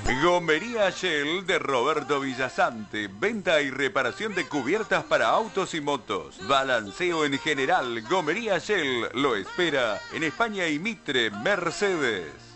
Gomería Shell de Roberto Villasante. Venta y reparación de cubiertas para autos y motos. Balanceo en general. Gomería Shell lo espera en España y Mitre, Mercedes.